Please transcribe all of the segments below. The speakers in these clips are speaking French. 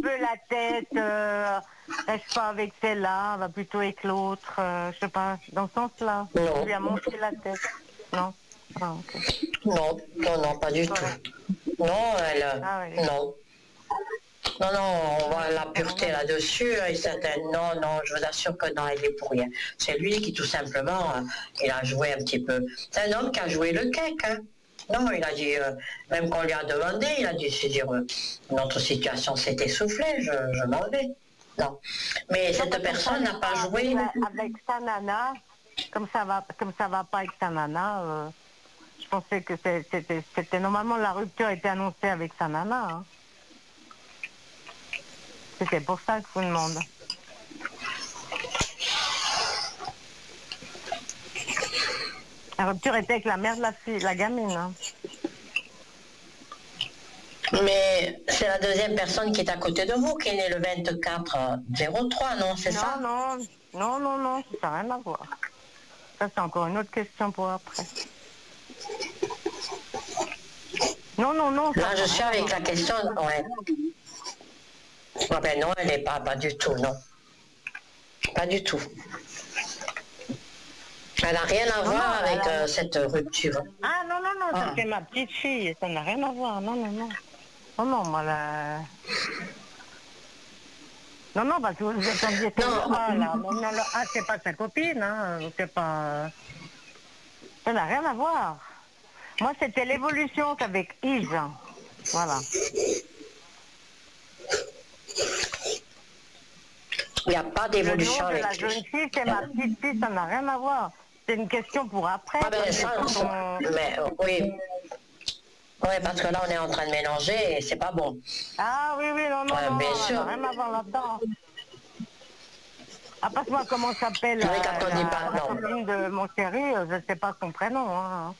peu la tête, reste pas avec celle-là, va plutôt avec l'autre, je sais pas, dans ce sens-là. Non. Tu lui as montré la tête. Non. Ah, ok. Non, non, non, pas du Correct. tout. Non, Ah ouais. non. Non, non, on voit Ah, la pureté là-dessus, et certaines, non, non, je vous assure que non, il est pour rien. C'est lui qui, tout simplement, il a joué un petit peu. C'est un homme qui a joué le cake, hein. Non, il a dit, même qu'on lui a demandé, il a dit, c'est dire, notre situation s'est essoufflée, je m'en vais. Non. Mais Non, cette parce que personne n'a pas joué. avec sa nana, comme ça va pas avec sa nana, je pensais que c'était normalement la rupture était annoncée avec sa nana. Hein. C'était pour ça que je vous demande. La rupture était avec la mère de la fille, la gamine. Hein. Mais c'est la deuxième personne qui est à côté de vous, qui est née le 24/03, non, c'est ça? Non, ça n'a rien à voir. Ça, c'est encore une autre question pour après. Non. Là, je suis avec la question, ouais. Ah ben non, elle n'est pas du tout, non. Pas du tout. Elle n'a rien à voir avec cette rupture. Ah non, ça c'est ma petite fille, ça n'a rien à voir, non. Non, moi là... Non, parce que vous attendiez sur le A, là. Non, le A, c'est pas sa copine, hein, c'est pas... Ça n'a rien à voir. Moi, c'était l'évolution qu'avec Yves. Voilà. Il n'y a pas d'évolution avec avec la lui. jeune fille, c'est ma petite fille, ça n'a rien à voir. C'est une question pour après. Ah ben ça, mais oui. Oui, parce que là, on est en train de mélanger et c'est pas bon. Ah oui, non, bien ça sûr. n'a rien à voir là-dedans. Ah, passe-moi comment s'appelle Oui, quand on dit pas, la non. copine de mon chéri, je ne sais pas son prénom. Hein.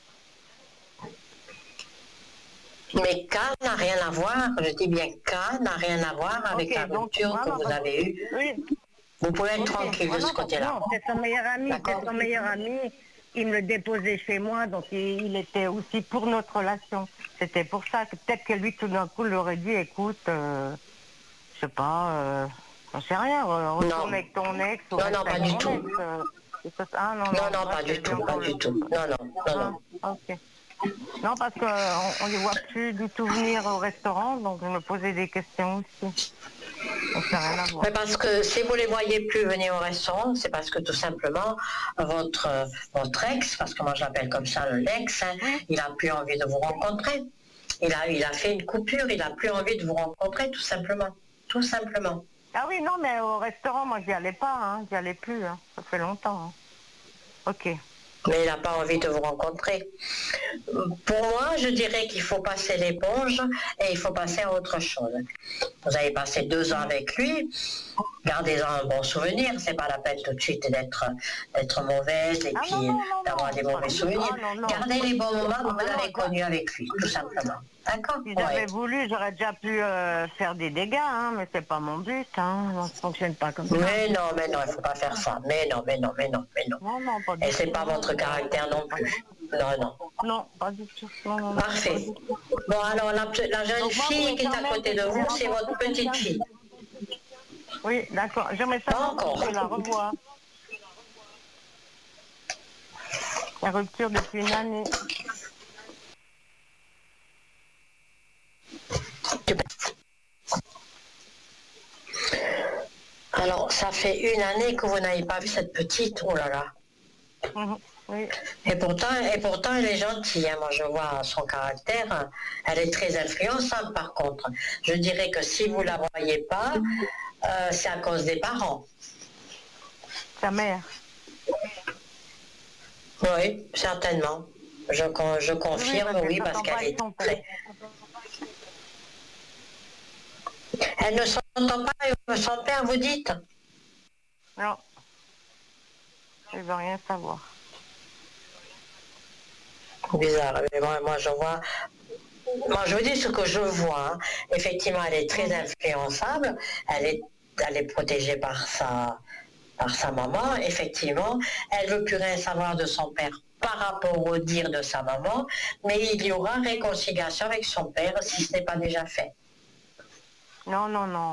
Mais K n'a rien à voir, je dis bien K n'a rien à voir avec la rupture que vous avez eue. Oui. Vous pouvez être tranquille de ce côté-là. Non, c'est son meilleur ami, il me le déposait chez moi, donc il était aussi pour notre relation. C'était pour ça que peut-être que lui, tout d'un coup, lui aurait dit, écoute, je sais pas, j'en sais rien, retourne avec ton ex. Ou Non, pas du tout. Non, pas du tout, pas du tout. Non. Ok. Non, parce qu'on ne les voit plus du tout venir au restaurant, donc je me posais des questions aussi. Donc ça n'a rien à voir. Mais parce que si vous ne les voyez plus venir au restaurant, c'est parce que tout simplement votre ex, parce que moi j'appelle comme ça l'ex, hein, il n'a plus envie de vous rencontrer. Il a fait une coupure, il n'a plus envie de vous rencontrer, tout simplement. Tout simplement. Ah oui, non, mais au restaurant, moi j'y allais pas, hein, j'y allais plus, hein, ça fait longtemps. Hein. Ok. Mais il n'a pas envie de vous rencontrer. Pour moi, je dirais qu'il faut passer l'éponge et il faut passer à autre chose. Vous avez passé 2 ans avec lui, gardez-en un bon souvenir, c'est pas la peine tout de suite d'être mauvaise et puis d'avoir des mauvais souvenirs. Gardez les bons moments que vous avez connus avec lui, tout simplement. D'accord? Si j'avais voulu, j'aurais déjà pu faire des dégâts, hein, mais c'est pas mon but, hein, ça ne fonctionne pas comme ça. Mais non, il ne faut pas faire ça. Mais non. Non, pas du Et c'est tout. pas votre caractère non plus. Non. Non, pas du tout. Non. Parfait. Bon, alors la jeune fille qui est à côté de vous, c'est votre petite fille. Oui, d'accord. J'aimerais savoir si je la revois. La rupture depuis une année. Alors, ça fait une année que vous n'avez pas vu cette petite, oh là là. Oui. Et pourtant, elle est gentille, hein. Moi je vois son caractère, elle est très influençable par contre. Je dirais que si vous ne la voyez pas, c'est à cause des parents. Sa mère. Oui, certainement. Je confirme, oui, parce qu'elle est très... Elle ne s'entend pas avec son père, vous dites? Non. Elle ne veut rien savoir. Bizarre, mais moi je vois... Moi je vous dis ce que je vois. Hein. Effectivement, elle est très influençable, elle est protégée par sa maman, effectivement. Elle ne veut plus rien savoir de son père par rapport au dire de sa maman, mais il y aura réconciliation avec son père si ce n'est pas déjà fait. Non.